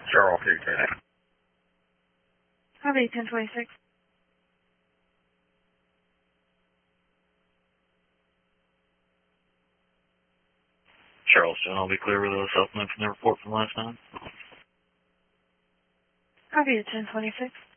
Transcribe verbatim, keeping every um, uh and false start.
Charles, okay. Copy, ten twenty-six. Charleston, I'll be clear with a supplement from the report from last night. Copy, ten twenty-six.